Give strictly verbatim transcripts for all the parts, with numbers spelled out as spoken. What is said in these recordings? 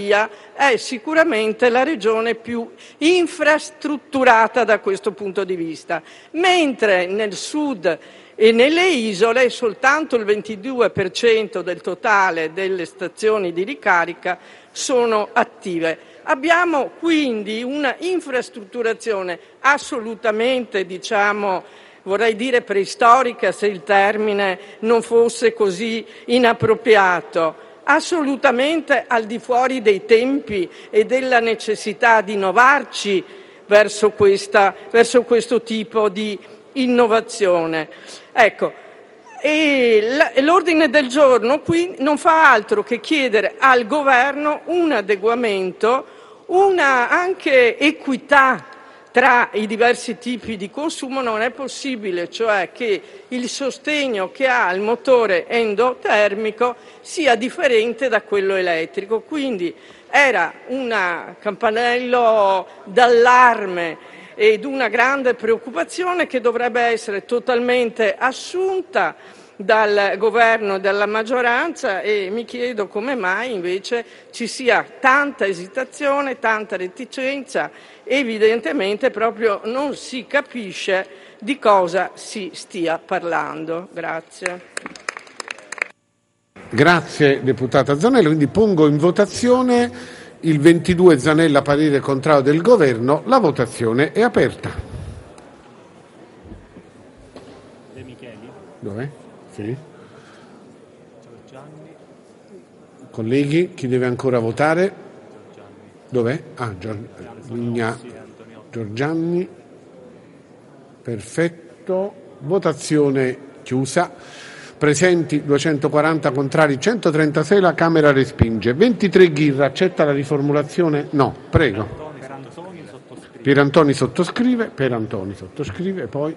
è sicuramente la regione più infrastrutturata da questo punto di vista, mentre nel sud e nelle isole soltanto il ventidue per cento del totale delle stazioni di ricarica sono attive. Abbiamo quindi una infrastrutturazione assolutamente, diciamo, vorrei dire preistorica, se il termine non fosse così inappropriato, assolutamente al di fuori dei tempi e della necessità di innovarci verso, questa, verso questo tipo di innovazione. Ecco, e l'ordine del giorno qui non fa altro che chiedere al governo un adeguamento, una anche equità tra i diversi tipi di consumo. Non è possibile cioè che il sostegno che ha il motore endotermico sia differente da quello elettrico, quindi era un campanello d'allarme ed una grande preoccupazione che dovrebbe essere totalmente assunta dal governo e dalla maggioranza, e mi chiedo come mai invece ci sia tanta esitazione, tanta reticenza. Evidentemente proprio non si capisce di cosa si stia parlando. Grazie. Grazie deputata Zanella, quindi pongo in votazione il ventidue Zanella, parere contrario del governo. La votazione è aperta. De Micheli. Dov'è? Sì. Colleghi, chi deve ancora votare? Dov'è? Ah, Giorgia... Giorgianni. Perfetto. Votazione chiusa. Presenti duecentoquaranta, contrari centotrentasei, la Camera respinge. ventitré Ghirra, accetta la riformulazione? No, prego. Pierantoni sottoscrive, Pierantoni sottoscrive, poi...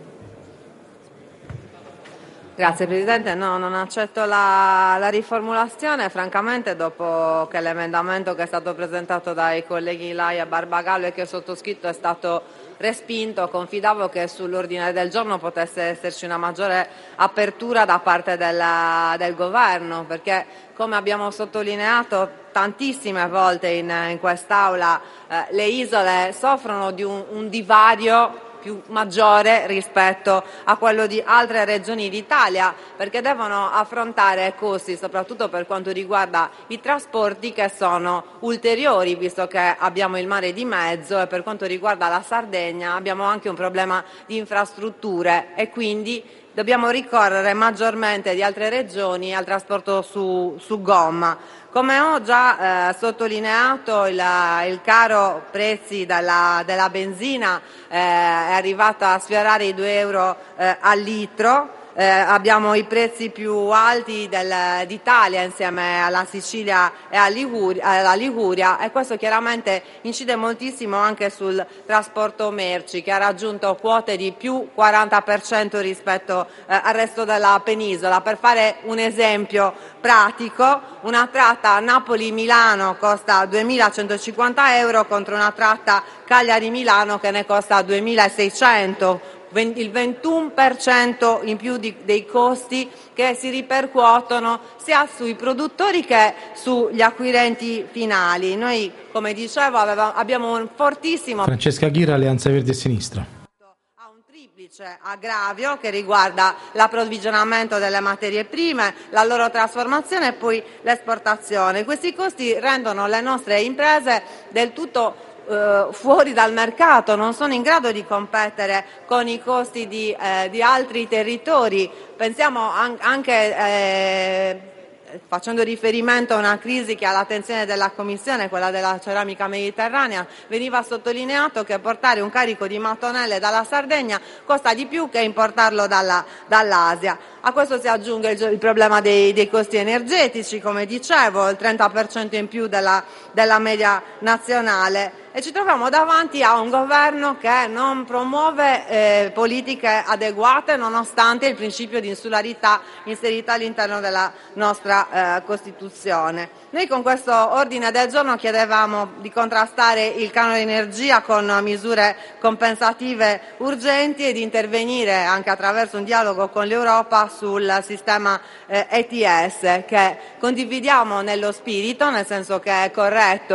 Grazie Presidente, no, non accetto la, la riformulazione, francamente dopo che l'emendamento che è stato presentato dai colleghi Lai e Barbagallo e che ho sottoscritto è stato respinto, confidavo che sull'ordine del giorno potesse esserci una maggiore apertura da parte della, del Governo, perché come abbiamo sottolineato tantissime volte in, in quest'Aula, eh, le isole soffrono di un, un divario più maggiore rispetto a quello di altre regioni d'Italia, perché devono affrontare costi, soprattutto per quanto riguarda i trasporti, che sono ulteriori, visto che abbiamo il mare di mezzo, e per quanto riguarda la Sardegna abbiamo anche un problema di infrastrutture e quindi dobbiamo ricorrere maggiormente di altre regioni al trasporto su, su gomma. Come ho già eh, sottolineato, il, il caro prezzi della, della benzina eh, è arrivato a sfiorare i due euro eh, al litro. Eh, abbiamo i prezzi più alti del, d'Italia insieme alla Sicilia e alla Liguria, alla Liguria, e questo chiaramente incide moltissimo anche sul trasporto merci, che ha raggiunto quote di più quaranta per cento rispetto eh, al resto della penisola. Per fare un esempio pratico, una tratta Napoli-Milano costa duemilacentocinquanta euro contro una tratta Cagliari-Milano che ne costa duemilaseicento, il ventuno per cento in più di, dei costi che si ripercuotono sia sui produttori che sugli acquirenti finali. Noi, come dicevo, aveva, abbiamo un fortissimo... Francesca Ghirra, Alleanza Verdi e Sinistra. Ha un triplice aggravio che riguarda l'approvvigionamento delle materie prime, la loro trasformazione e poi l'esportazione. Questi costi rendono le nostre imprese del tutto fuori dal mercato, non sono in grado di competere con i costi di, eh, di altri territori. Pensiamo an- anche eh, facendo riferimento a una crisi che è all'attenzione della Commissione, quella della ceramica mediterranea, veniva sottolineato che portare un carico di mattonelle dalla Sardegna costa di più che importarlo dalla, dall'Asia. A questo si aggiunge il, il problema dei, dei costi energetici, come dicevo, il trenta per cento in più della, della media nazionale, e ci troviamo davanti a un governo che non promuove eh, politiche adeguate nonostante il principio di insularità inserito all'interno della nostra eh, Costituzione. Noi con questo ordine del giorno chiedevamo di contrastare il canone energia con misure compensative urgenti e di intervenire anche attraverso un dialogo con l'Europa sul sistema eh, E T S, che condividiamo nello spirito, nel senso che è corretto